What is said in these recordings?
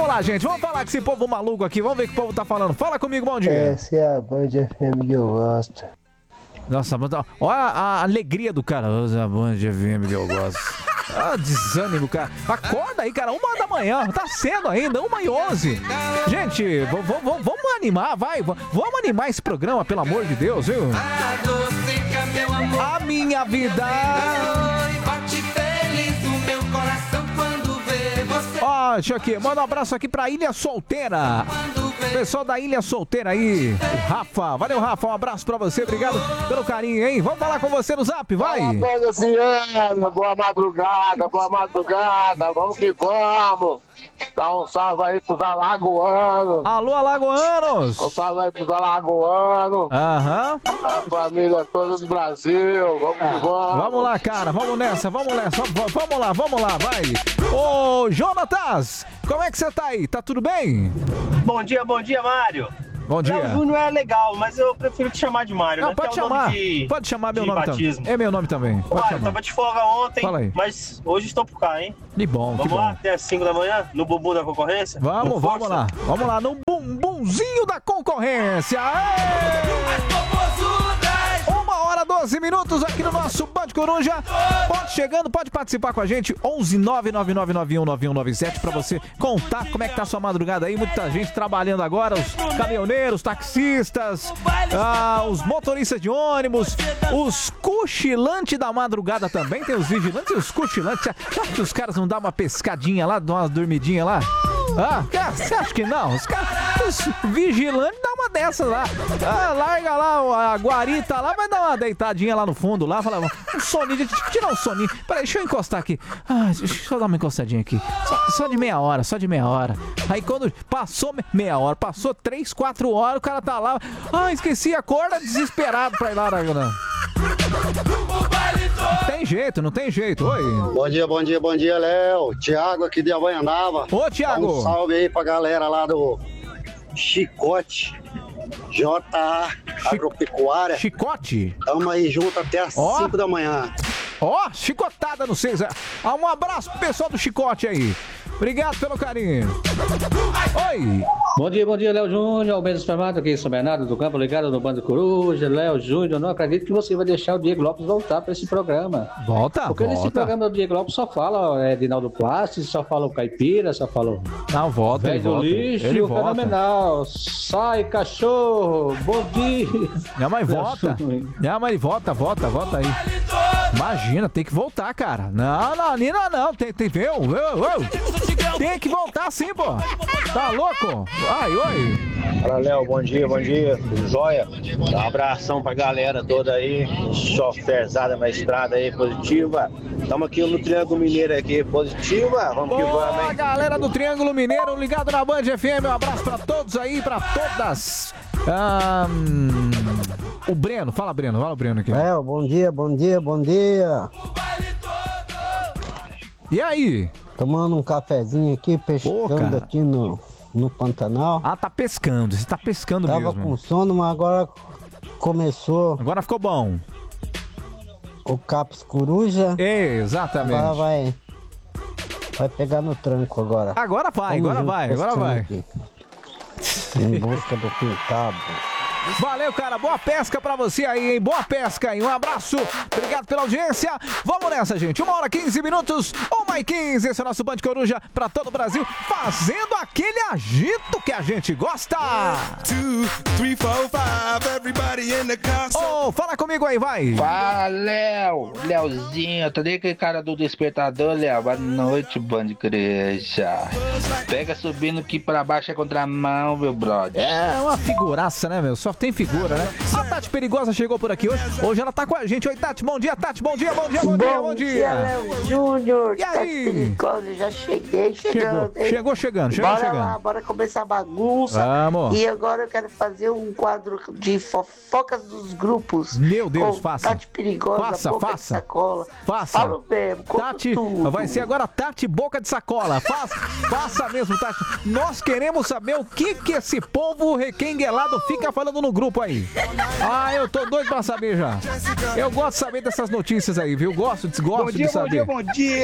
lá, gente. Vamos falar com esse povo maluco aqui. Vamos ver o que o povo tá falando. Fala comigo, bom dia. Essa é a Band FM que eu gosto. Nossa, olha a alegria do cara. A Band FM que eu gosto. Ah, desânimo, cara. Acorda aí, cara. 1h da manhã. Tá cedo ainda. 1h11. Gente, vamos animar, vai. Vamos animar esse programa, pelo amor de Deus, viu? A minha vida. Ó, deixa aqui. Manda um abraço aqui pra Ilha Solteira. Pessoal da Ilha Solteira aí. O Rafa. Valeu, Rafa. Um abraço pra você. Obrigado pelo carinho, hein? Vamos falar com você no Zap, vai. Boa madrugada, boa madrugada. Vamos que vamos. Dá um salve aí pros alagoanos. Alô, alagoanos. Um salve aí pros alagoanos. Aham. A família toda do Brasil. Vamos que vamos. Vamos lá, cara. Vamos nessa. Vamos lá, vai. Ô, Jonatas, como é que você tá aí? Tá tudo bem? Bom dia, Mário. Bom dia. Léo Júnior é legal, mas eu prefiro te chamar de Mário, Não, né? pode que é o chamar. nome Pode chamar meu de nome batismo. também. É meu nome também. Pode Mário, chamar. tava de folga ontem, Fala aí. mas hoje estou por cá, hein? Que bom, Vamos lá, até as 5 da manhã, no bumbum da concorrência? Vamos lá. Vamos lá, no bumbumzinho da concorrência. Aê! 1h12 aqui no nosso Band Coruja. Pode chegando, pode participar com a gente. 11-999919197 pra você contar como é que tá a sua madrugada aí. Muita gente trabalhando agora, os caminhoneiros, taxistas, os motoristas de ônibus, os cochilantes da madrugada também. Tem os vigilantes e os cochilantes. Você acha que os caras não dão uma pescadinha lá, dão uma dormidinha lá? Você acha que não? Os vigilantes dão uma dessas lá. Larga lá a guarita lá, vai dar uma deitadinha lá no fundo lá, fala, um soninho, deixa eu tirar um soninho. Peraí, deixa eu encostar aqui. Deixa eu dar uma encostadinha aqui. Só de meia hora. Aí quando passou meia hora, passou 3, 4 horas, o cara tá lá. Esqueci, acorda desesperado pra ir lá. Não tem jeito. Oi. Bom dia, Léo. Tiago aqui de Havaianava. Ô, Tiago. Um salve aí pra galera lá do Chicote. JA Agropecuária. Chicote? Tamo aí junto até as 5 da manhã. Chicotada no 6. Um abraço pro pessoal do Chicote aí. Obrigado pelo carinho. Oi. Bom dia, Léo Júnior, Almeida Supermato aqui em São Bernardo do Campo, ligado no Bando Coruja. Léo Júnior, não acredito que você vai deixar o Diego Lopes voltar para esse programa. Porque nesse programa o Diego Lopes só fala Edinaldo Plassi, só fala o Caipira, só fala o velho do lixo e o fenomenal. Sai, cachorro, bom dia. Minha mãe volta. Volta aí. Imagina, tem que voltar, cara. Não, Nina não, tem que ver. Tem que voltar sim, pô. Tá louco? Oi. Fala, Léo, bom dia, joia. Dá um abração pra galera toda aí, choferzada na estrada aí, positiva. Tamo aqui no Triângulo Mineiro aqui, positiva, vamos que vamos, hein? Galera do Triângulo Mineiro, ligado na Band FM, um abraço pra todos aí, pra todas. O Breno, fala o Breno aqui. Bom dia. E aí? Tomando um cafezinho aqui, pescando aqui no Pantanal. Tá pescando, você tá pescando Tava mesmo. Tava com sono, mas agora começou. Agora ficou bom. O Capes Coruja. Exatamente. Agora vai pegar no tranco agora. Agora vai. Aqui. Em busca do pintado. Valeu, cara. Boa pesca pra você aí, hein? Boa pesca aí. Um abraço. Obrigado pela audiência. Vamos nessa, gente. 1h15. 1h15. Esse é o nosso Band Coruja pra todo o Brasil, fazendo aquele agito que a gente gosta. 2, 3, 4, 5. Everybody in the car. Fala comigo aí, vai. Fala, Léozinho. Tô aquele cara do despertador, Léo. Boa noite, Band Coruja. Pega subindo aqui pra baixo é contramão, meu brother. É uma figuraça, né, meu? Só tem figura, né? A Tati Perigosa chegou por aqui hoje. Hoje ela tá com a gente. Oi, Tati. Bom dia, Tati. Bom dia. Bom dia, Léo Júnior. E aí? Tati Perigosa, já cheguei chegando. Chegando. Bora lá, bora começar a bagunça. Vamos. E agora eu quero fazer um quadro de fofocas dos grupos. Meu Deus, com faça. Tati Perigosa, boca de sacola. Faça. Falo mesmo, Tati, tudo. vai ser agora Tati Boca de Sacola. Faça mesmo, Tati. Nós queremos saber o que esse povo requenguelado fica falando no grupo aí. Eu tô doido pra saber já. Eu gosto de saber dessas notícias aí, viu? Gosto de saber. Bom dia.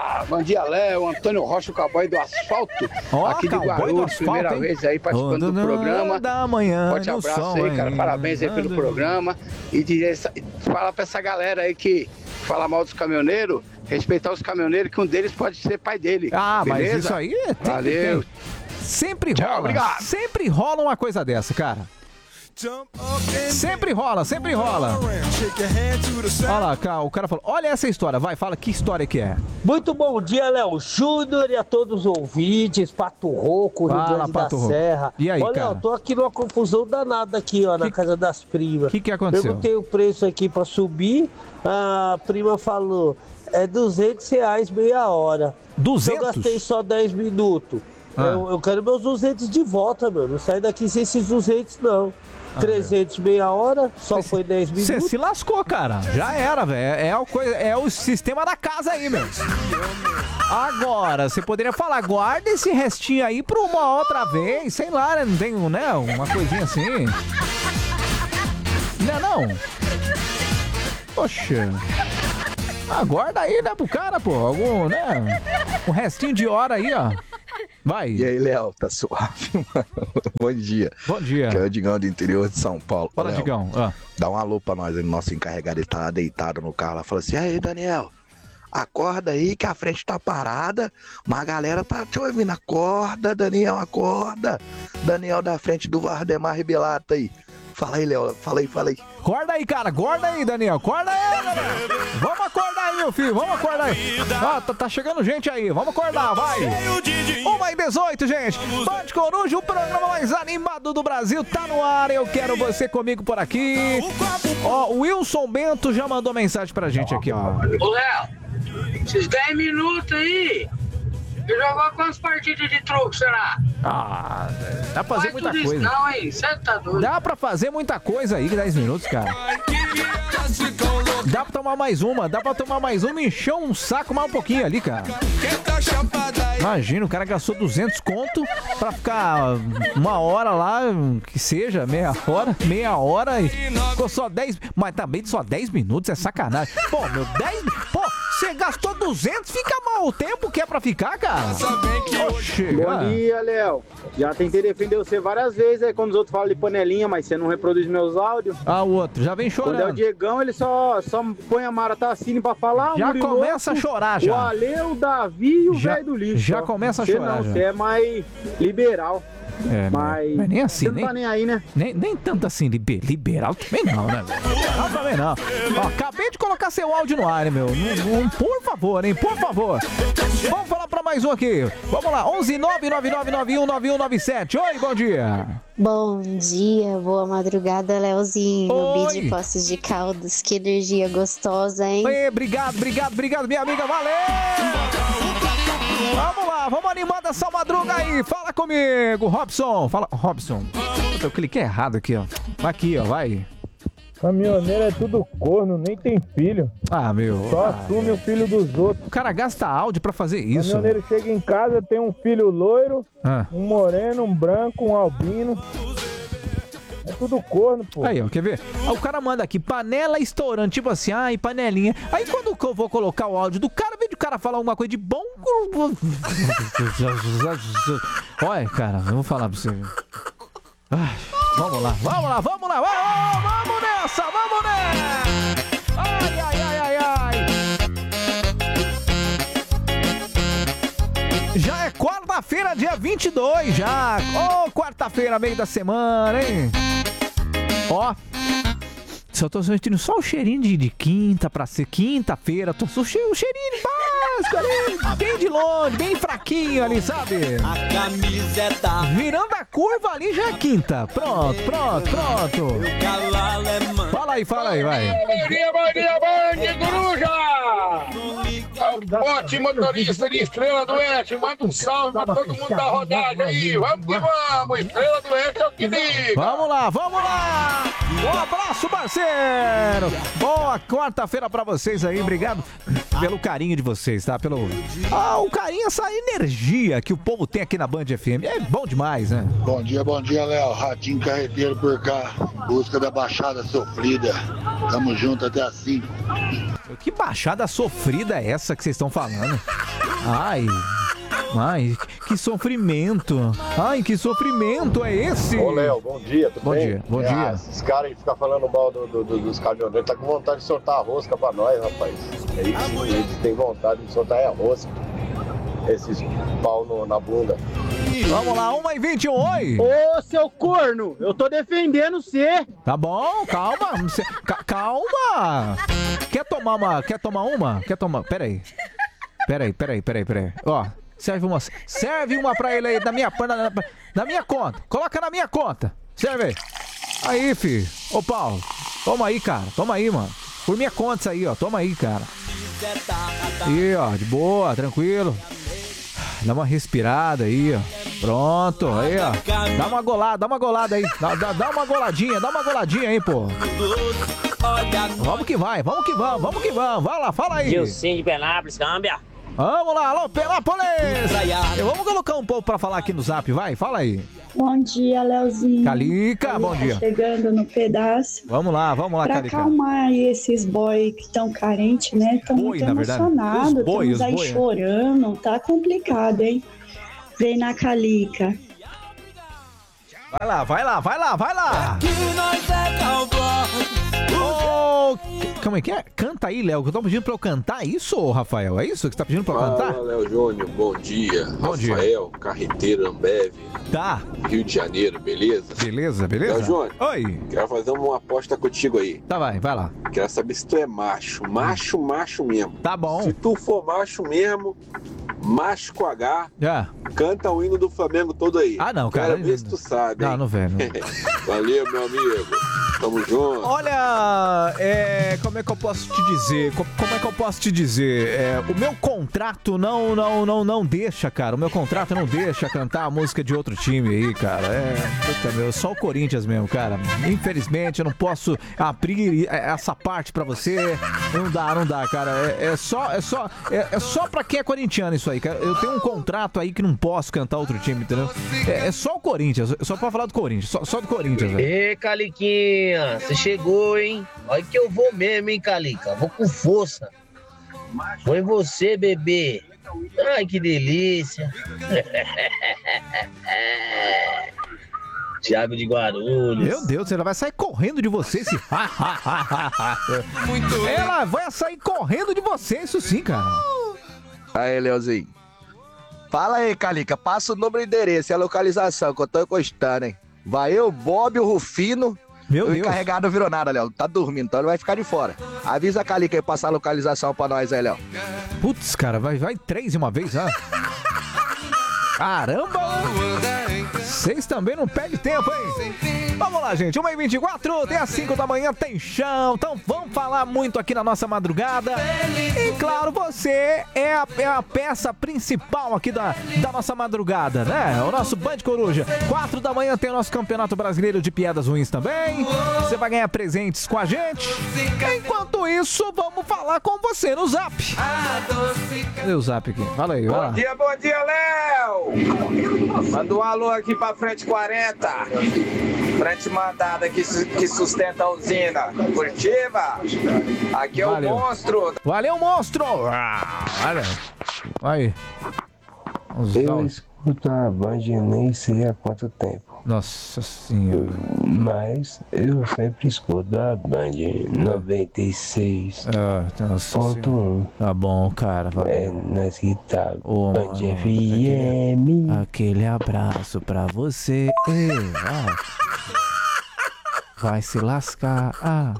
Bom dia, Léo. Antônio Rocha, o cowboy do asfalto. Aqui de Guarulhos, primeira vez aí participando do programa. Da manhã, forte abraço aí, cara. Parabéns aí pelo programa. E fala pra essa galera aí que fala mal dos caminhoneiros, respeitar os caminhoneiros, que um deles pode ser pai dele. Ah, beleza? mas isso aí Valeu. Sempre Tchau, rola. obrigado. Sempre rola uma coisa dessa, cara. Sempre rola, sempre rola. Olha lá, o cara falou, olha essa história, vai, fala que história que é. Muito bom dia, Léo Júnior, e a todos os ouvintes, Pato Rouco, Rio Grande da Serra. E aí, olha, cara? eu tô aqui numa confusão danada aqui, ó, na casa das primas. O que aconteceu? Perguntei o preço aqui pra subir, a prima falou, é R$200 meia hora. 200? Eu gastei só 10 minutos. Eu quero meus 200 de volta, meu, não sai daqui sem esses 200 não. 300 meia hora, só foi 10 minutos. Você se lascou, cara. Já era, velho. É o sistema da casa aí, meu. Agora, você poderia falar, guarda esse restinho aí pra uma outra vez. Sei lá, né? Não tem, né? Uma coisinha assim. Não. Poxa. Guarda aí, né, pro cara, pô. Algum, né? Um restinho de hora aí, ó. Vai. E aí, Léo, tá suave, mano? Bom dia. Bom dia. Que é o Digão do interior de São Paulo. Fala, Léo, Digão. Dá um alô pra nós aí, nosso encarregado, ele tá deitado no carro lá, fala assim, aí, Daniel, acorda aí que a frente tá parada, mas a galera tá te ouvindo, acorda, Daniel, acorda. Daniel da frente do Vardemar Ribelata aí. Fala aí, Léo, fala aí. Acorda aí, cara, acorda aí, Daniel, acorda aí, Daniel. Vamos acordar aí, meu filho, vamos acordar aí. Tá chegando gente aí, vamos acordar, vai. 1h18, gente. Band Coruja, o programa mais animado do Brasil, tá no ar, eu quero você comigo por aqui. Ó, o Wilson Bento já mandou mensagem pra gente aqui, ó. Ô, Léo, esses 10 minutos aí, você jogou quantas partidas de truco, será? Dá pra fazer muita coisa. Não, hein? Você tá doido. Dá pra fazer muita coisa aí, 10 minutos, cara. Dá pra tomar mais uma e encher um saco mais um pouquinho ali, cara. Imagina, o cara gastou 200 conto pra ficar uma hora lá, que seja, meia hora e ficou só 10, mas também só 10 minutos, é sacanagem. Pô, meu, 10, pô, você gastou 200, fica mal o tempo que é pra ficar, cara. Bom dia, Léo. Já tentei defender você várias vezes aí quando os outros falam de panelinha, mas você não reproduz meus áudios. O outro, já vem chorando. Quando é o Diegão, ele só põe a Mara Tassini pra falar. Já começa a chorar, já. O Ale, o Davi e o velho do lixo. Já começa a chorar, Você é mais liberal. Mas nem assim, você não tá nem aí, né? Nem tanto assim, liberal também não, né? Liberal também não. Ó, acabei de colocar seu áudio no ar, né, meu? Por favor, hein? Por favor. Vamos falar pra mais um aqui. Vamos lá, 11999919197. Oi, bom dia. Bom dia, boa madrugada, Leozinho. No Bid Poços de Caldas. Que energia gostosa, hein? Obrigado, minha amiga. Valeu! Vamos lá, vamos animar dessa madruga aí. Fala comigo, Robson. Fala, Robson. Eu cliquei errado aqui, ó. Aqui, ó, vai. Caminhoneiro é tudo corno, nem tem filho. Meu. Só assume o filho dos outros. O cara gasta áudio pra fazer isso. O caminhoneiro chega em casa, tem um filho loiro, um moreno, um branco, um albino. É tudo corno, pô. Aí, ó, quer ver? O cara manda aqui, panela estourando, tipo assim, panelinha. Aí quando eu vou colocar o áudio do cara, vem o cara falar alguma coisa de bom. Olha, cara, eu vou falar pra você. Vamos nessa! Ai. Já é quarta-feira, dia 22, já. Quarta-feira, meio da semana, hein? Ó, só tô sentindo só o cheirinho de quinta pra ser quinta-feira. Tô sentindo o cheirinho básico ali, bem de longe, bem fraquinho ali, sabe? A camiseta. Virando a curva ali já é quinta. Pronto. Fala aí, vai. Bom dia, Coruja! Ótimo motorista de Estrela do Oeste, manda um salve pra todo mundo da rodada aí. Vamos que vamos, Estrela do Oeste é o que diga. Vamos lá! Um abraço, parceiro! Boa quarta-feira pra vocês aí, obrigado pelo carinho de vocês, tá? O carinho, essa energia que o povo tem aqui na Band FM, é bom demais, né? Bom dia, Léo, Ratinho Carreteiro por cá, busca da Baixada Sofrida, tamo junto até às 5. Que baixada sofrida é essa que vocês estão falando? Ai, que sofrimento. Ai, que sofrimento é esse? Ô, Léo, bom dia, tudo bem? Bom dia. Esses caras aí ficam falando mal dos caminhoneiros, tá com vontade de soltar a rosca pra nós, rapaz. É isso, eles têm vontade de soltar a rosca. Esses pau na bunda. Vamos lá, 1h21, oi! Ô, seu corno, eu tô defendendo você. Tá bom, calma. Calma! Quer tomar uma? Peraí. Ó, serve uma pra ele aí, na minha conta. Coloca na minha conta. Serve aí. Aí, filho. Ô, Paulo, toma aí, cara. Toma aí, mano. Por minha conta isso aí, ó. Toma aí, cara. Aí, ó, de boa, tranquilo. Dá uma respirada aí, ó. Pronto, aí, ó. Dá uma golada aí. Dá uma goladinha aí, pô. Vamos que vai. Vai lá, fala aí. Gilcinho de Penápolis, câmbia. Vamos lá, alô, Penápolis! Vamos colocar um povo pra falar aqui no zap, vai, fala aí. Bom dia, Leozinho. Calica, bom dia. Chegando no pedaço. Vamos lá, pra Calica. acalmar aí esses boy que estão carentes, né? Estão muito emocionados, estamos aí chorando, tá complicado, hein? Vem na Calica. Vai lá! Como é que é? Canta aí, Léo, que eu tô pedindo pra eu cantar isso, Rafael? É isso que você tá pedindo pra eu cantar? Fala, Léo Júnior, bom dia. Rafael, carreteiro Ambev. Tá. Rio de Janeiro, beleza? Beleza. Léo Júnior. Oi. Quero fazer uma aposta contigo aí. Tá, vai lá. Quero saber se tu é macho mesmo. Tá bom. Se tu for macho mesmo, macho com H, canta o hino do Flamengo todo aí. Ah, não, cara. Quero ver se tu sabe, hein? Não velho. Valeu, meu amigo. Tamo junto. Olha, como é que eu posso te dizer? O meu contrato não deixa, cara. O meu contrato não deixa cantar a música de outro time aí, cara. Só o Corinthians mesmo, cara. Infelizmente, eu não posso abrir essa parte pra você. Não dá, cara. É só pra quem é corintiano isso aí, cara. Eu tenho um contrato aí que não posso cantar outro time, entendeu? É só o Corinthians. Só pra falar do Corinthians. Só do Corinthians, velho. Ê, Caliquinha, você chegou, hein? Olha que eu vou mesmo, hein, Calica? Vou com força. Vou em você, bebê. Ai, que delícia. Thiago de Guarulhos. Meu Deus, ela vai sair correndo de você, esse... Ela vai sair correndo de você, isso sim, cara. Aí, Leozinho. Fala aí, Calica. Passa o número e endereço e a localização que eu tô encostando, hein? Vai eu, Bob, o Rufino. Meu Deus. O encarregado não virou nada, Léo. Tá dormindo, então ele vai ficar de fora. Avisa a Calica aí passar a localização pra nós aí, Léo. Putz, cara, vai 3 de uma vez, ah. Caramba! Vocês também não perdem tempo, hein? Vamos lá, gente. 1h24, até às 5 da manhã tem chão. Então vamos falar muito aqui na nossa madrugada. E claro, você é a peça principal aqui da nossa madrugada, né? O nosso Band Coruja. 4 da manhã tem o nosso Campeonato Brasileiro de Piadas Ruins também. Você vai ganhar presentes com a gente. Enquanto isso, vamos falar com você no Zap. Cadê o Zap aqui? Fala aí, vai lá. Bom dia, Léo! Manda um alô aqui pra Frente 40. Frente mandada que sustenta a usina. Curitiba. Aqui é Valeu. o monstro. Valeu, monstro! Olha. Aí. Eu escuto a Band nem sei há quanto tempo. Nossa senhora. Mas eu sempre escuto a Band 96.1. Tá bom, cara. É nas guitarras. Band FM. Aquele abraço pra você. Vai se lascar.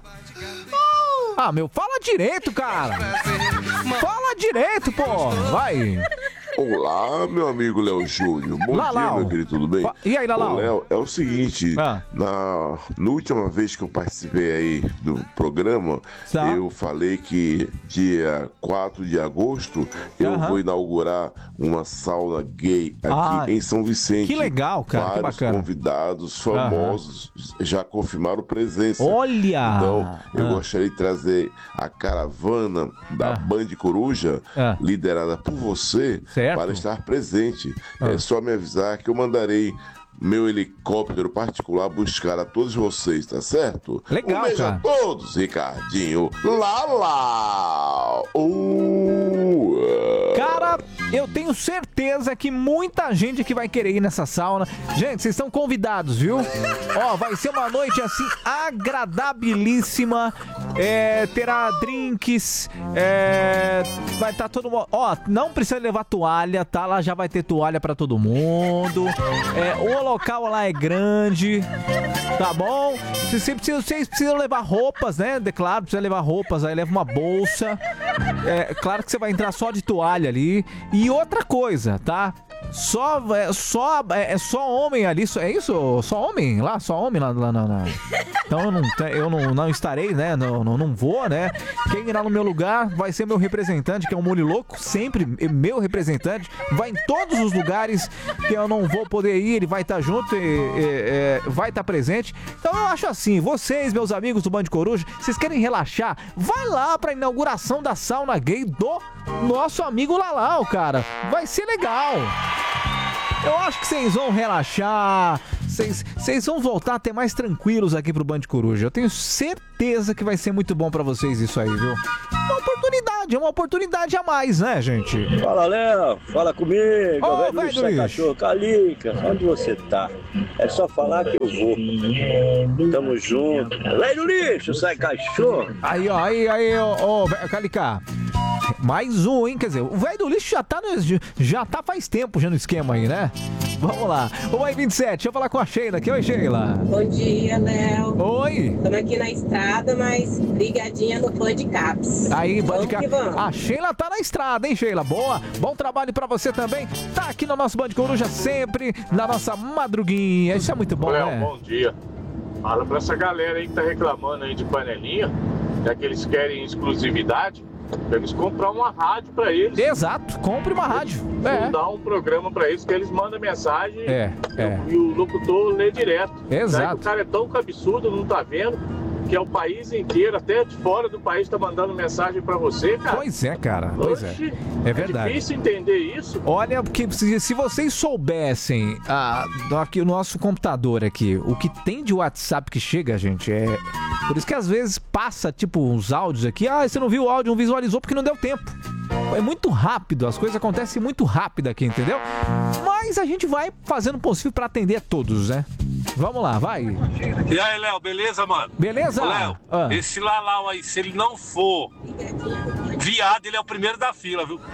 Meu, fala direito, cara. Fala direto, pô. Vai. Olá, meu amigo Léo Júnior. Bom dia, meu querido, tudo bem? E aí, Lalau? Ô, Léo, é o seguinte, na última vez que eu participei aí do programa, eu falei que dia 4 de agosto eu vou inaugurar uma sauna gay aqui em São Vicente. Que legal, cara, que Vários bacana. convidados famosos já confirmaram presença. Olha! Então, eu gostaria de trazer a caravana da Band Coruja, liderada por você, para estar presente. É só me avisar que eu mandarei meu helicóptero particular buscar a todos vocês, tá certo? Legal, um beijo cara. a todos, Ricardinho. Lala! Cara, eu tenho certeza que muita gente aqui vai querer ir nessa sauna. Gente, vocês estão convidados, viu? Ó, vai ser uma noite assim agradabilíssima. Terá drinks, vai estar todo mundo. Ó, não precisa levar toalha, tá? Lá já vai ter toalha pra todo mundo. O local lá é grande, tá bom? Vocês precisam levar roupas, né? Claro, precisa levar roupas, aí leva uma bolsa. Claro que você vai entrar só de toalha ali. E outra coisa, tá? Só homem ali, é isso? Só homem lá? Só homem lá. Então eu não estarei, né? Não vou, né? Quem irá no meu lugar vai ser meu representante, que é o Mule Louco, sempre meu representante. Vai em todos os lugares que eu não vou poder ir, ele vai estar junto e vai estar presente. Então eu acho assim, vocês, meus amigos do Band Coruja, vocês querem relaxar? Vai lá pra inauguração da sauna gay do nosso amigo Lalau, cara. Vai ser legal. Eu acho que vocês vão relaxar, vocês vão voltar até mais tranquilos aqui pro Band Coruja. Eu tenho certeza que vai ser muito bom pra vocês isso aí, viu? É uma oportunidade a mais, né, gente? Fala, Léo, fala comigo. Ô, velho Luiz, sai cachorro, Calica, onde você tá? É só falar que eu vou. Tamo junto. Velho lixo, sai cachorro. Aí, ó, Calica. Mais um, hein? Quer dizer, o velho do lixo já tá faz tempo já no esquema aí, né? Vamos lá. Oi, 27, deixa eu falar com a Sheila aqui. Oi, Sheila. Bom dia, Léo. Oi. Estamos aqui na estrada, mas ligadinha no Bandcaps. Aí, Bandcaps. A Sheila tá na estrada, hein, Sheila? Boa. Bom trabalho pra você também. Tá aqui no nosso Band Coruja sempre, na nossa madruguinha. Isso é muito bom, Léo, né? Bom dia. Fala pra essa galera aí que tá reclamando aí de panelinha, já que eles querem exclusividade. Eles comprar uma rádio pra eles. Exato, compre uma rádio. Dar um programa pra eles, que eles mandam mensagem e o locutor lê direto. Exato. O cara é tão absurdo, não tá vendo, que é o país inteiro, até de fora do país tá mandando mensagem pra você, cara. Pois é, cara. Pois é. É verdade. É difícil entender isso. Olha, porque se vocês soubessem aqui o nosso computador aqui, o que tem de WhatsApp que chega, gente, por isso que às vezes passa, tipo, uns áudios aqui. Você não viu o áudio, não visualizou porque não deu tempo. É muito rápido, as coisas acontecem muito rápido aqui, entendeu? Mas a gente vai fazendo o possível pra atender a todos, né? Vamos lá, vai. E aí, Léo, beleza, mano? Beleza? Ô, Léo, esse Lalau aí, se ele não for viado, ele é o primeiro da fila, viu?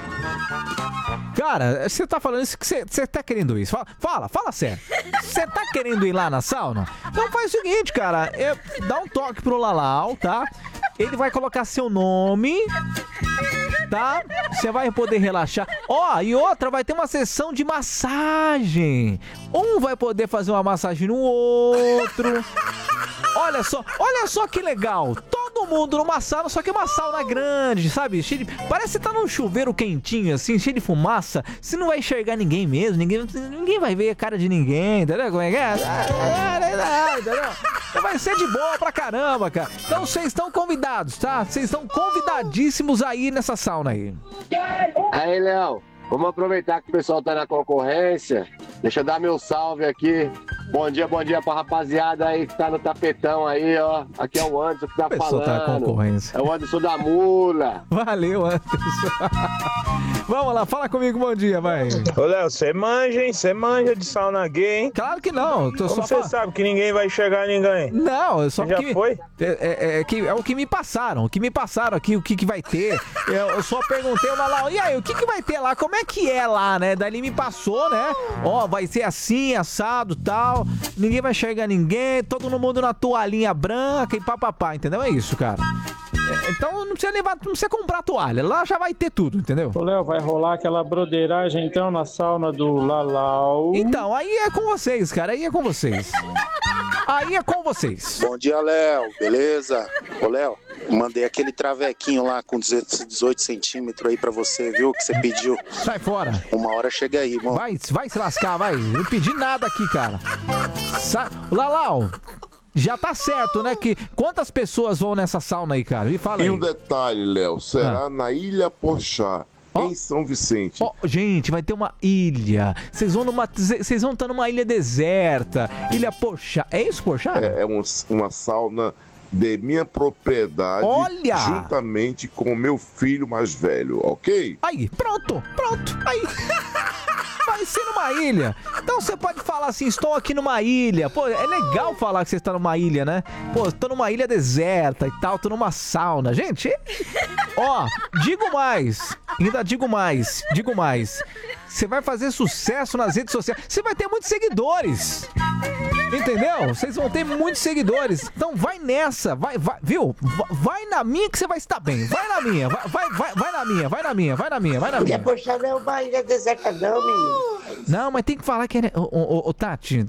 Cara, você tá falando isso que você tá querendo isso. Fala sério. Você tá querendo ir lá na sauna? Então faz o seguinte, cara. Dá um toque pro Lalau, tá? Ele vai colocar seu nome, tá? Você vai poder relaxar. E outra, vai ter uma sessão de massagem. Um vai poder fazer uma massagem no outro. Olha só que legal. Todo mundo numa sauna, só que uma sauna grande, sabe? Parece que tá num chuveiro quentinho, assim, cheio de fumaça. Você não vai enxergar ninguém mesmo, ninguém vai ver a cara de ninguém, entendeu? Como é que é? Entendeu? Vai ser de boa pra caramba, cara. Então vocês estão convidados, tá? Vocês estão convidadíssimos aí nessa sauna aí. Aí, Léo, vamos aproveitar que o pessoal tá na concorrência. Deixa eu dar meu salve aqui. Bom dia pra rapaziada aí que tá no tapetão aí, ó. Aqui é o Anderson que tá falando. Tá na concorrência. É o Anderson da Mula. Valeu, Anderson. Vamos lá, fala comigo, bom dia, vai. Ô, Léo, você manja, hein? Você manja de sauna gay, hein? Claro que não. Como você sabe que ninguém vai enxergar ninguém? Não, eu só já foi? É o que me passaram. O que me passaram aqui, o que vai ter. Eu só perguntei lá, e aí, o que vai ter lá? Como é que é lá, né? Daí ele me passou, né? Vai ser assim, assado, tal. Ninguém vai enxergar ninguém, todo mundo na toalhinha branca e papapá, entendeu? É isso, cara. Então não precisa comprar toalha, lá já vai ter tudo, entendeu? Ô, Léo, vai rolar aquela broderagem então na sauna do Lalau. Então, aí é com vocês, cara, aí é com vocês. Bom dia, Léo, beleza? Ô, Léo, mandei aquele travequinho lá com 18 centímetros aí pra você, viu? Que você pediu. Sai fora. Uma hora chega aí, irmão. Vai se lascar, vai. Não pedi nada aqui, cara. Lalau, já tá certo, né? Quantas pessoas vão nessa sauna aí, cara? Me fala aí. E um detalhe, Léo, será na Ilha Porchá, em São Vicente. Gente, vai ter uma ilha. Vocês vão estar numa ilha deserta. Ilha Porchá. É isso, Porchá? É uma sauna de minha propriedade, Olha! juntamente com o meu filho mais velho, ok? Aí, pronto, aí. Vai ser numa ilha. Então você pode falar assim, estou aqui numa ilha. Pô, é legal falar que você está numa ilha, né? Pô, estou numa ilha deserta e tal, estou numa sauna. Gente, ó, digo mais. Você vai fazer sucesso nas redes sociais. Você vai ter muitos seguidores. Entendeu? Vocês vão ter muitos seguidores. Então vai nessa, viu? Vai na minha que você vai estar bem. Vai na minha. Não quer puxar não, uma ilha deserta não, menino. Não, mas tem que falar que é... Ô, Tati.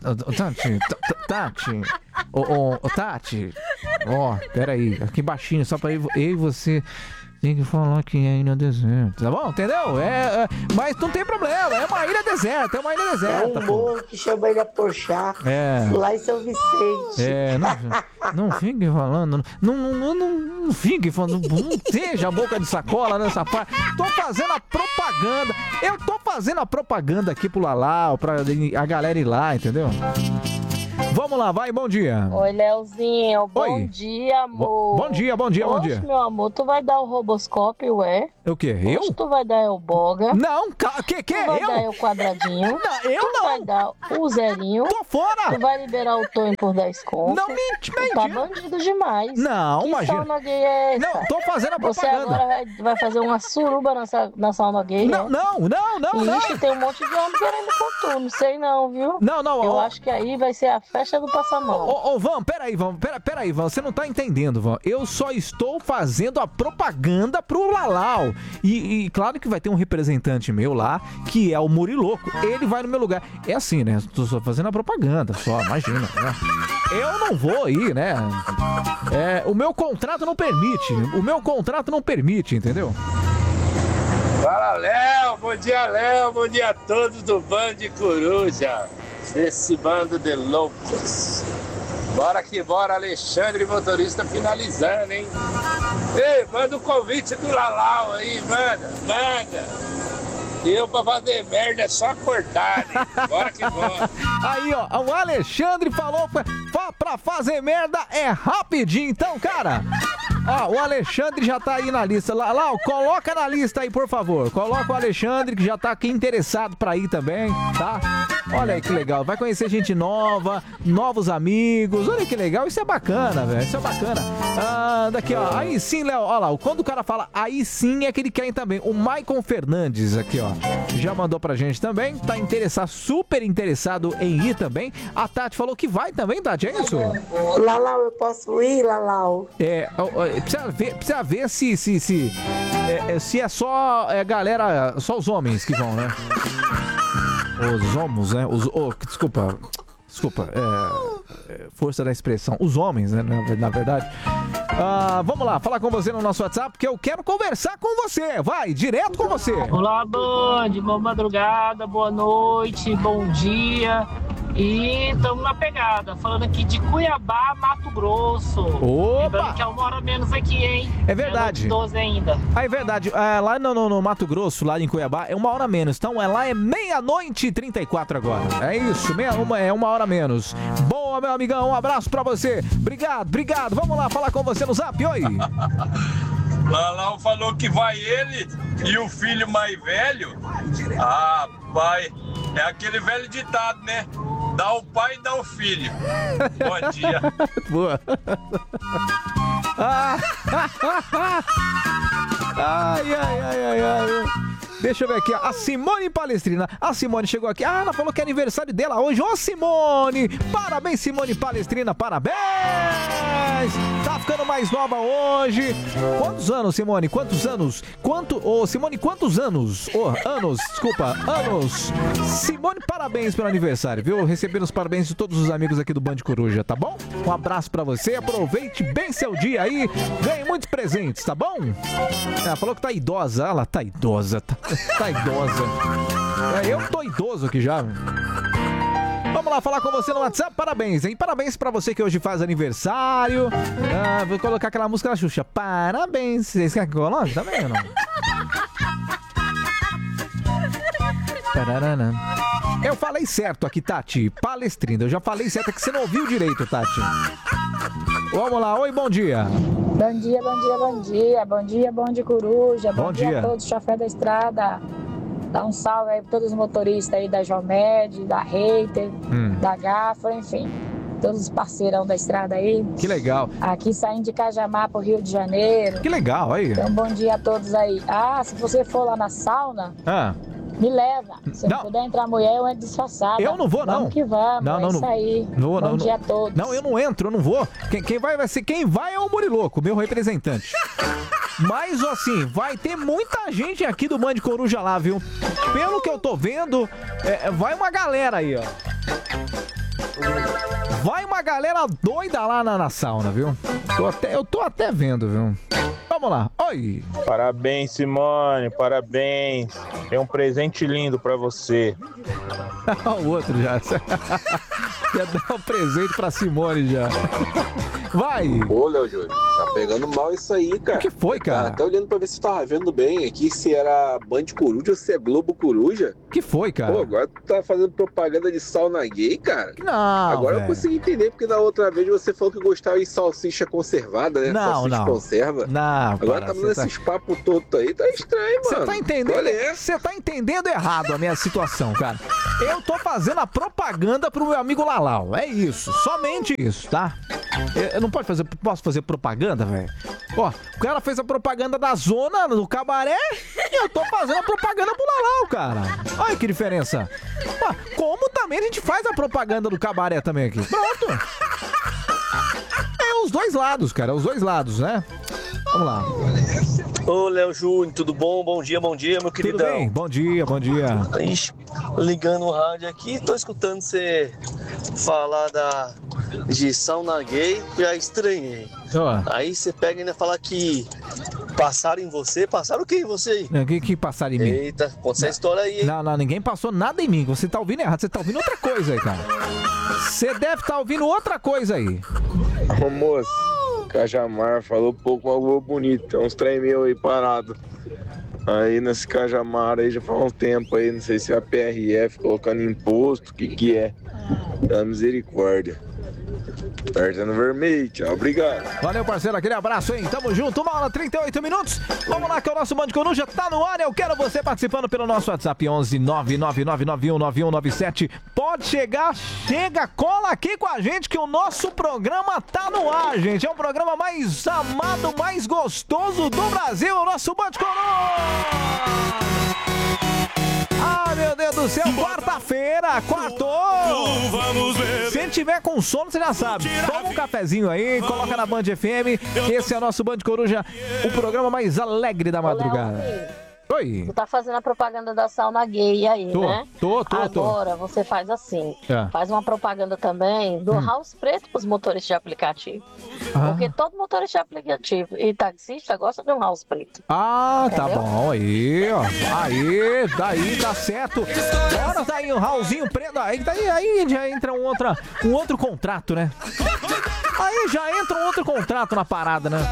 Ó, peraí. Aqui baixinho, só pra eu e você... Tem que falar que é ilha deserta, tá bom? Entendeu? Mas não tem problema, é uma ilha deserta, É um morro que chama Ilha Porchá, lá em São Vicente. Não fique falando, não fique falando, não seja a boca de sacola nessa parte. Tô fazendo a propaganda, eu tô fazendo a propaganda aqui pro Lalau, pra a galera ir lá, entendeu? Vamos lá, vai, bom dia. Oi, Leozinho, bom dia, amor. Bom dia. Oxe, meu amor, tu vai dar o roboscópio, O quê? Eu? Oxe, tu vai dar o boga. Não, que tu vai eu? dar o quadradinho. Não, eu tu não. vai dar o zerinho. Tô fora. Tu vai liberar o Tonho por 10 conto. Não, mentira. Tu tá bandido demais. Não, que imagina. sauna gay é essa? Não, tô fazendo a Você propaganda. agora vai fazer uma suruba na sauna gay, Não. Ixi, tem um monte de homem querendo com tu, não sei não, viu? Não. Eu acho que aí vai ser a festa do passamão. Ô, Van, peraí, Van, você não tá entendendo, Van. Eu só estou fazendo a propaganda pro Lalau. E claro que vai ter um representante meu lá, que é o Muriloco. Ele vai no meu lugar. É assim, né? Tô só fazendo a propaganda, só, imagina, né? Eu não vou ir, né? O meu contrato não permite, entendeu? Fala, Léo, bom dia a todos do Bando de Coruja. Esse bando de loucos. Bora que bora, Alexandre, motorista, finalizando, hein? Ei, manda o convite do Lalau aí, manda. Eu pra fazer merda é só cortar, né? Bora que bora. Aí, ó, o Alexandre falou pra fazer merda é rapidinho. Então, cara, ó, o Alexandre já tá aí na lista. Lalau, coloca na lista aí, por favor. Coloca o Alexandre, que já tá aqui interessado pra ir também, tá? Olha aí que legal, vai conhecer gente nova, novos amigos, olha que legal, isso é bacana, velho, isso é bacana. Daqui, ó, aí sim, Léo, olha lá, quando o cara fala aí sim é que ele quer ir também. O Maicon Fernandes aqui, ó, já mandou pra gente também, tá interessado, super interessado em ir também. A Tati falou que vai também, Tati, é isso? Lalau, eu posso ir, Lalau? Precisa ver se é só galera, só os homens que vão, né? Os homens, né? Desculpa, força da expressão. Os homens, né? Na verdade. Vamos lá, falar com você no nosso WhatsApp, porque eu quero conversar com você. Vai, direto com você. Olá, Band. Boa madrugada, boa noite, bom dia. E estamos na pegada, falando aqui de Cuiabá, Mato Grosso. Opa! Lembrando que é 1 hora menos aqui, hein? É verdade. 12 ainda. É verdade. Lá no Mato Grosso, lá em Cuiabá, é 1 hora menos. Então lá é 00:34 agora. É isso, é 1 hora menos. Boa, meu amigão, um abraço pra você. Obrigado. Vamos lá falar com você no Zap, oi. Lalau falou que vai ele e o filho mais velho. Pai, é aquele velho ditado, né? Dá o pai e dá o filho. Bom dia. Boa. Ai. Deixa eu ver aqui, a Simone Palestrina. A Simone chegou aqui. Ela falou que é aniversário dela hoje. Ô, Simone! Parabéns, Simone Palestrina. Parabéns! Tá ficando mais nova hoje. Quantos anos, Simone? Quantos anos? Simone, quantos anos? Anos. Simone, parabéns pelo aniversário, viu? Recebendo os parabéns de todos os amigos aqui do Band Coruja, tá bom? Um abraço pra você. Aproveite bem seu dia aí. Ganhe muitos presentes, tá bom? Ela falou que tá idosa. Ela tá idosa. Tá idosa. Eu tô idoso aqui já. Vamos lá falar com você no WhatsApp. Parabéns, hein? Parabéns pra você que hoje faz aniversário. Vou colocar aquela música da Xuxa. Parabéns. Vocês querem que eu coloque? Tá vendo? Eu falei certo aqui, Tati. Palestrina. Eu já falei certo, é que você não ouviu direito, Tati. Vamos lá. Oi, bom dia. Bom dia, bom dia, bom dia. Bom dia, bom de coruja. Bom dia a todos, chofer da estrada. Dá um salve aí pra todos os motoristas aí da Jomed, da Reiter, da Gafra, enfim. Todos os parceirão da estrada aí. Que legal. Aqui saindo de Cajamar pro Rio de Janeiro. Que legal, aí. Então, bom dia a todos aí. Se você for lá na sauna, me leva. Se não puder entrar mulher, eu entro disfarçada. Eu não vou, não. Vamos que vamos, não, isso aí. Bom dia a todos. Não, eu não entro, eu não vou. Quem vai é o Muriloco, meu representante. Mas, assim, vai ter muita gente aqui do Band Coruja lá, viu? Pelo que eu tô vendo, vai uma galera aí, ó. Vai uma galera doida lá na sauna, viu? Eu tô até vendo, viu? Vamos lá. Oi. Parabéns, Simone. Parabéns. Tem um presente lindo pra você. O outro já. Já deu um presente pra Simone já. Vai. Ô, Léo Júnior, tá pegando mal isso aí, cara. O que foi, cara? Até olhando pra ver se tu tava vendo bem aqui, se era Band Coruja ou se é Globo Coruja. O que foi, cara? Pô, agora tu tá fazendo propaganda de sauna gay, cara? Não, agora véio. Eu consegui entender, porque da outra vez você falou que gostava de salsicha conservada, né? Não, salsicha conserva. Não, agora tá dando esses papos todos aí, tá estranho, mano. Você tá entendendo? Você tá entendendo errado a minha situação, cara. Eu tô fazendo a propaganda pro meu amigo Lalau. É isso, somente isso, tá? Eu não posso fazer propaganda, velho? Ó, o cara fez a propaganda da zona, do cabaré, e eu tô fazendo a propaganda pro Lalau, cara. Olha que diferença. Ó, como também a gente faz a propaganda do cabaré também aqui. Pronto. É os dois lados, cara, os dois lados, né? Vamos lá. Ô, Léo Júnior, tudo bom? Bom dia, meu queridão. Tudo bem? Bom dia, bom dia. Ixi, ligando o rádio aqui, tô escutando você falar de sauna gay, já estranhei. Aí você pega e ainda fala que passaram em você. Passaram o que em você aí? Que passaram em mim? Eita, conta essa história aí, hein? Não, ninguém passou nada em mim. Você tá ouvindo errado, você tá ouvindo outra coisa aí, cara. Você deve estar ouvindo outra coisa aí. Ô, moço, Cajamar falou pouco, mas algo bonito. Tem uns trem meu aí parado. Aí nesse Cajamar aí já faz um tempo aí, não sei se é a PRF colocando imposto, o que é. Dá misericórdia. Apertando vermelho, tchau, obrigado. Valeu, parceiro, aquele abraço, hein? Tamo junto, 1h38. Vamos lá que o nosso Band Coruja tá no ar. Eu quero você participando pelo nosso WhatsApp 11 999919197. Pode chegar, cola aqui com a gente que o nosso programa tá no ar, gente. É o programa mais amado, mais gostoso do Brasil, o nosso Band Coruja. Ah, meu Deus do céu, quarta-feira, quartou! Vamos ver. Se tiver com sono, você já sabe. Toma um cafezinho aí, coloca na Band FM. Esse é o nosso Band Coruja, o programa mais alegre da madrugada. Oi. Tu tá fazendo a propaganda da sauna gay aí, né? Tô. Agora você faz assim. Faz uma propaganda também do house preto pros motoristas de aplicativo. Porque todo motorista de aplicativo e taxista gosta de um house preto. Tá bom. Aí, ó. Aí, daí tá certo. Bora daí um housezinho preto. Aí já entra um outro contrato, né? Aí já entra um outro contrato na parada, né?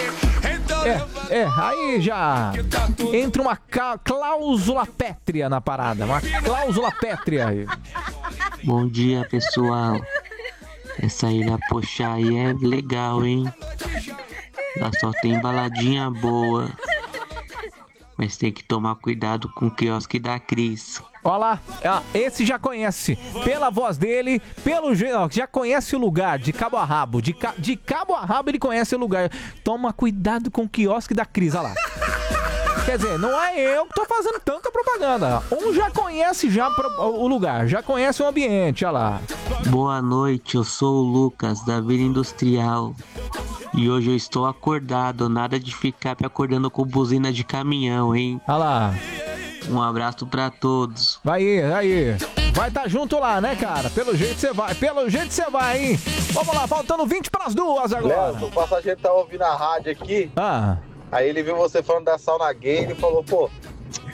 Aí já entra uma cláusula pétrea na parada, uma cláusula pétrea aí. Bom dia, pessoal. Essa ilha Poxá aí é legal, hein? Lá só tem baladinha boa. Mas tem que tomar cuidado com o quiosque da Cris. Olha lá, esse já conhece, pela voz dele, pelo jeito, já conhece o lugar, de cabo a rabo, de cabo a rabo ele conhece o lugar. Toma cuidado com o quiosque da Cris, olha lá. Quer dizer, não é eu que tô fazendo tanta propaganda. Já conhece o lugar, já conhece o ambiente, olha lá. Boa noite, eu sou o Lucas, da Vila Industrial. E hoje eu estou acordado, nada de ficar me acordando com buzina de caminhão, hein? Olha lá. Um abraço pra todos. Vai aí. Vai tá junto lá, né, cara? Pelo jeito você vai, hein? Vamos lá, faltando 20 pras 2 agora. Léo, o passageiro tá ouvindo a rádio aqui. Aí ele viu você falando da sauna gay, ele falou, pô,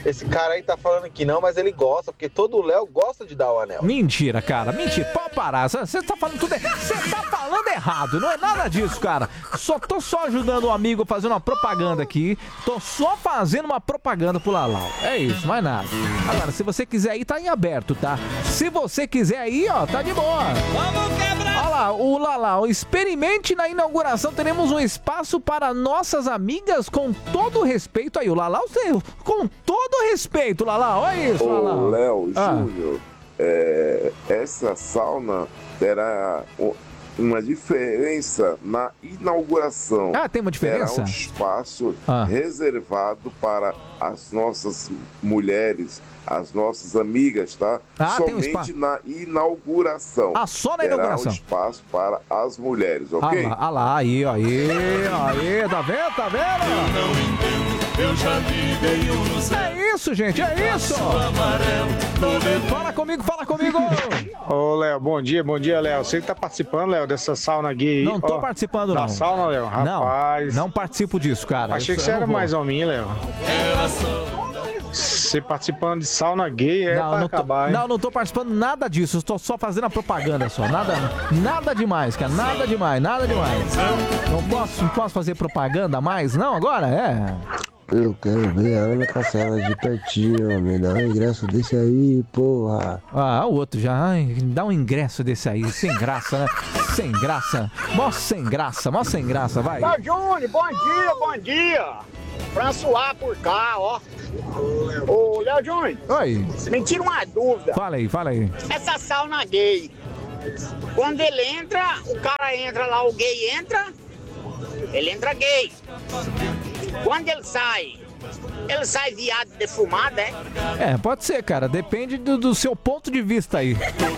esse cara aí tá falando que não, mas ele gosta, porque todo Léo gosta de dar o anel. Mentira, cara, mentira. Pode parar. Você tá falando tudo errado. Você tá falando errado, não é nada disso, cara. Tô só ajudando um amigo fazendo uma propaganda aqui. Tô só fazendo uma propaganda pro Lalau. É isso, mais nada. Agora, se você quiser ir, tá em aberto, tá? Se você quiser ir, ó, tá de boa. Vamos quebrar! Olha lá, o Lalau, experimente na inauguração. Teremos um espaço para nossas amigas com todo respeito. Aí, o Lalau, com todo respeito, Lalau. Olha isso, Lalau. Ô, Léo, Júnior, essa sauna terá uma diferença na inauguração. Ah, tem uma diferença? Terá um espaço reservado para as nossas mulheres, as nossas amigas, tá? Somente na inauguração. Ah, só na inauguração. Terá um espaço para as mulheres, ok? Ah lá, aí, tá vendo? Tá vendo? Eu já vi, é isso, gente, é isso. Fala comigo. Ô, Léo, bom dia, Léo. Você que tá participando, Léo, dessa sauna gay aí? Não tô participando, não. Da sauna, Léo? Rapaz. Não participo disso, cara. Achei que você era mais homem, Léo. Você participando de sauna gay pra acabar, hein? Não tô participando nada disso. Estou só fazendo a propaganda só. Nada demais, cara. Nada demais. Não posso fazer propaganda a mais, não, agora? Eu quero ver a Ana Castela de pertinho, me dá um ingresso desse aí, porra. Ah, o outro já, dá um ingresso desse aí, sem graça, né? Sem graça, mó sem graça, vai. Léo Júnior, bom dia. François por cá, ó. Ô, Léo Júnior. Oi. Me tira uma dúvida. Fala aí. Essa sauna gay, quando ele entra, o cara entra lá, o gay entra, ele entra gay. Quando ele sai viado defumado, pode ser, cara. Depende do seu ponto de vista aí.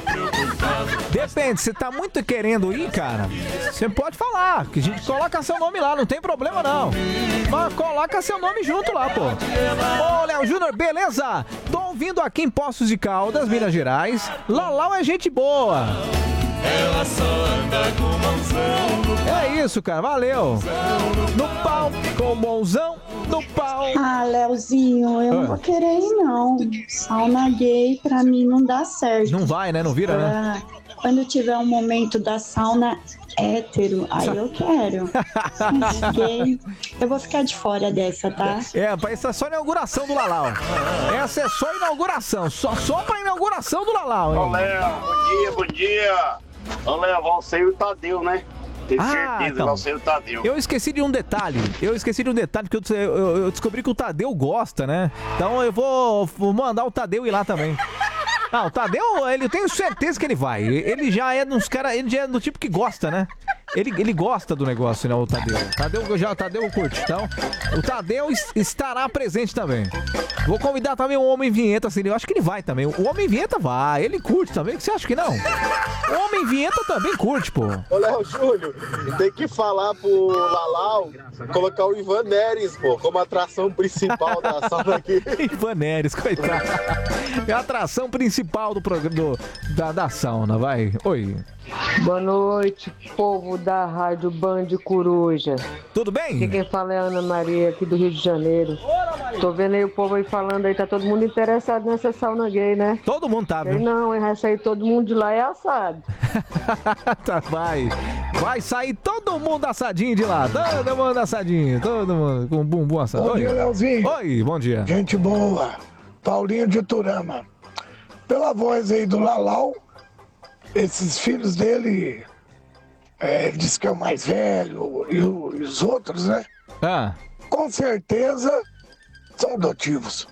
Depende, você tá muito querendo ir, cara, você pode falar, que a gente coloca seu nome lá, não tem problema não. Mas coloca seu nome junto lá, pô. Ô, Léo Júnior, beleza? Tô ouvindo aqui em Poços de Caldas, Minas Gerais. Lalau é gente boa. Ela só anda com mãozão. É isso, cara, valeu. No pau, com mãozão, no pau. Ah, Léozinho, eu não vou querer ir, não. Sauna gay, pra mim, não dá certo. Não vai, né? Não vira, né? Quando tiver um momento da sauna hétero, aí eu quero. Mas gay, eu vou ficar de fora dessa, tá? Essa é só a inauguração do Lalau. Essa é só a inauguração. Só pra inauguração do Lalau, hein? Ô, Léo, bom dia. Ô, Léo, você e o Tadeu, né? Tenho certeza que você e o Tadeu. Eu esqueci de um detalhe, porque eu descobri que o Tadeu gosta, né? Então eu vou mandar o Tadeu ir lá também. O Tadeu, eu tenho certeza que ele vai. Ele já é ele já é do tipo que gosta, né? Ele gosta do negócio, né, o Tadeu. O Tadeu curte. Então, o Tadeu estará presente também. Vou convidar também o Homem Vinheta, assim, eu acho que ele vai também. O Homem Vinheta vai, ele curte também. Você acha que não? O Homem Vinheta também curte, pô. Ô, Léo Júnior, tem que falar pro Lalau colocar o Ivan Neres, pô, como atração principal da sauna aqui. Ivan Neres, coitado. É a atração principal do programa da sauna, vai. Oi. Boa noite, povo da Rádio Band Coruja. Tudo bem? Aqui quem fala é a Ana Maria, aqui do Rio de Janeiro. Tô vendo aí o povo aí falando aí, tá todo mundo interessado nessa sauna gay, né? Todo mundo tá, viu? Não, vai sair todo mundo de lá é assado. Vai sair todo mundo assadinho de lá, todo mundo assadinho, todo mundo com bumbum assado. Bom dia, Leozinho. Oi, bom dia. Gente boa, Paulinho de Turama. Pela voz aí do Lalau, esses filhos dele, ele disse que é o mais velho e os outros, né? Com certeza são adotivos.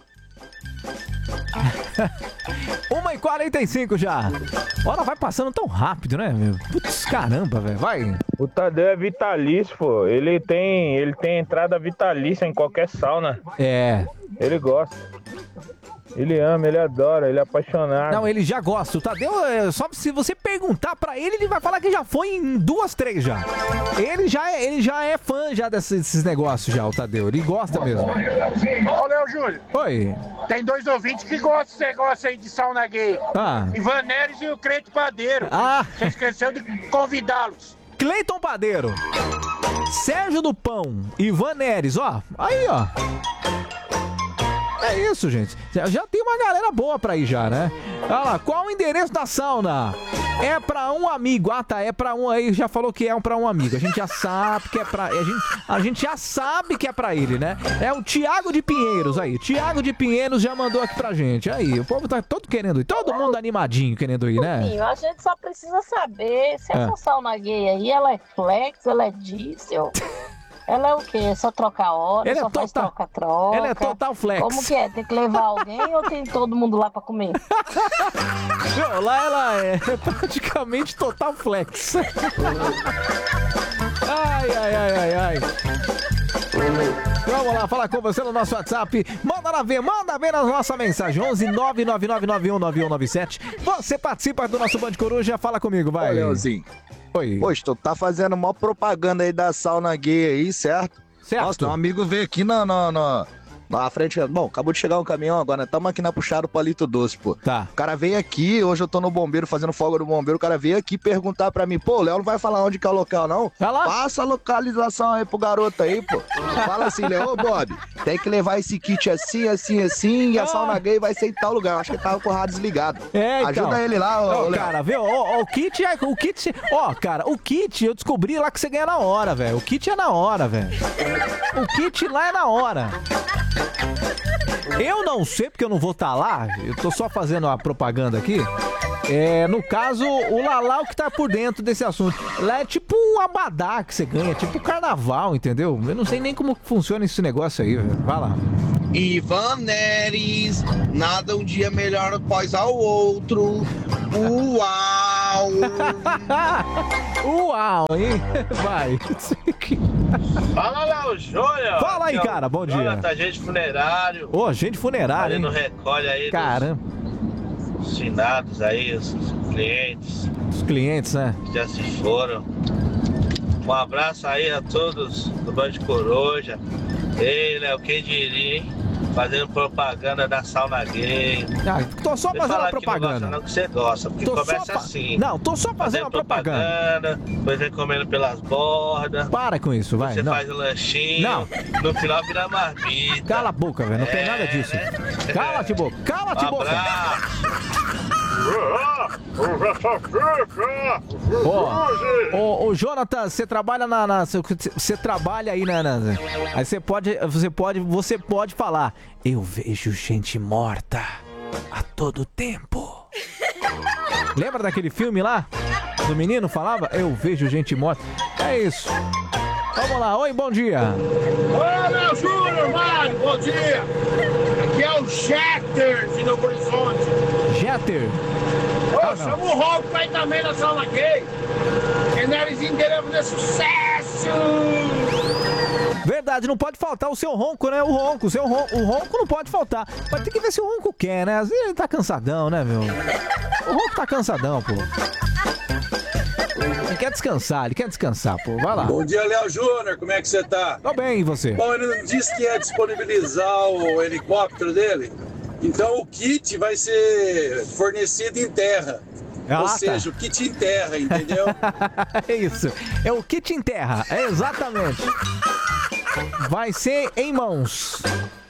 1h45 já. Hora vai passando tão rápido, né, meu? Putz, caramba, velho, vai. O Tadeu é vitalício, pô. Ele tem entrada vitalícia em qualquer sauna. Ele gosta. Ele ama, ele adora, ele é apaixonado. Não, ele já gosta. O Tadeu, só se você perguntar pra ele, ele vai falar que já foi em 2, 3 já. Ele já é fã já desses negócios já, o Tadeu. Ele gosta mesmo. Ô, Léo Júnior. Oi. Tem 2 ouvintes que gostam desse negócio aí de sauna gay. Ivan Neres e o Cleiton Padeiro. Você esqueceu de convidá-los. Cleiton Padeiro, Sérgio do Pão, Ivan Neres, ó. Aí, ó. É isso, gente. Já tem uma galera boa pra ir já, né? Olha lá, qual o endereço da sauna? É pra um amigo. Ah, tá, é pra um aí, já falou que é pra um amigo. A gente já sabe que é pra... A gente já sabe que é pra ele, né? É o Thiago de Pinheiros aí. Thiago de Pinheiros já mandou aqui pra gente. Aí, o povo tá todo querendo ir. Todo mundo animadinho querendo ir, né? Sim, a gente só precisa saber se essa sauna gay aí, ela é flex, ela é diesel... Ela é o quê? É só trocar hora? Ela só é faz total, troca-troca? ela é total flex. Como que é? Tem que levar alguém ou tem todo mundo lá pra comer? Não, lá ela é praticamente total flex. Ai. Vamos lá, falar com você no nosso WhatsApp. Manda ver na nossa mensagem. 11 999919197. Você participa do nosso Band Coruja, fala comigo, vai. Ô, Leozinho. Oi. Poxa, tu tá fazendo maior propaganda aí da sauna gay aí, certo? Certo. Nossa, um amigo veio aqui na frente. Bom, acabou de chegar um caminhão agora, estamos aqui na puxada do Palito Doce, pô. Tá. O cara veio aqui, hoje eu tô no bombeiro, fazendo folga do bombeiro, o cara veio aqui perguntar pra mim, pô, o Léo não vai falar onde que é o local, não? Vai lá. Passa a localização aí pro garoto aí, pô. Fala assim, Léo, ô Bob, tem que levar esse kit assim, e a sauna gay vai ser em tal lugar. Eu acho que ele tava com o rádio desligado. Então. Ajuda ele lá, ô Léo. Cara, viu? O kit, cara, o kit eu descobri lá que você ganha na hora, velho. O kit é na hora, velho. O kit lá é na hora. Eu não sei, porque eu não vou estar lá, eu tô só fazendo a propaganda aqui. No caso, o Lalau que tá por dentro desse assunto. Lá é tipo um abadá que você ganha, tipo carnaval, entendeu? Eu não sei nem como funciona esse negócio aí, velho. Vai lá. Ivan Neres, nada um dia melhor após ao outro. Uau! Uau, hein? Vai. Fala, Léo Júnior. Fala aí, cara, bom dia. Tá gente funerário. Ô, agente funerário, hein? No recolhe aí. Caramba. Os finados aí, os clientes. Os clientes, né? Que já se foram. Um abraço aí a todos do Band Coruja. Ei, Léo, quem diria, hein? Fazendo propaganda da sauna gay. Tô só fazendo a propaganda. Não que você gosta, porque começa assim. Não, tô só fazendo a propaganda. Depois vem comendo pelas bordas. Para com isso, vai. Você faz o lanchinho. Não. No final vira marmita. Cala a boca, velho. Não tem nada disso. Né? Cala-te boca. Cala-te boca. Ô, Jonathan, você trabalha você trabalha aí aí você pode falar. Eu vejo gente morta a todo tempo. Lembra daquele filme lá? Do menino falava? Eu vejo gente morta. É isso. Vamos lá, oi, bom dia. Oi, meu Júnior, Mário, bom dia. Aqui é o Jeter de Novo Horizonte. Jeter? Ô, chama o Ronco pra ir também na sauna gay. Enerzinho dele é sucesso. Verdade, não pode faltar o seu ronco, né? O ronco não pode faltar. Mas tem que ver se o ronco quer, né? Às vezes ele tá cansadão, né, meu? O ronco tá cansadão, pô. Ele quer descansar, pô. Vai lá. Bom dia, Léo Júnior. Como é que você tá? Tô bem, e você? Bom, ele não disse que ia disponibilizar o helicóptero dele. Então o kit vai ser fornecido em terra. Ou seja, o kit em terra, entendeu? É isso. É o kit em terra. É exatamente. Vai ser em mãos.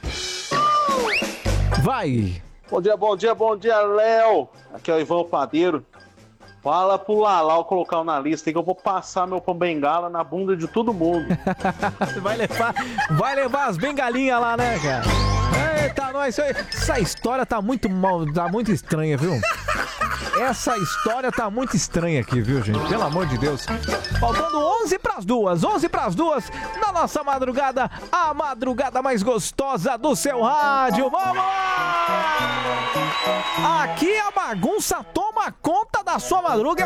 Vai. Bom dia, Léo. Aqui é o Ivan Padeiro. Fala pro Lalau colocar na lista aí que eu vou passar meu pão bengala na bunda de todo mundo. Vai levar as bengalinhas lá, né, cara? Eita, nós, essa história tá muito estranha, viu? Essa história tá muito estranha aqui, viu, gente? Pelo amor de Deus. Faltando 11 pras duas, na nossa madrugada, a madrugada mais gostosa do seu rádio. Vamos lá! Aqui a bagunça toma conta da sua madrugada.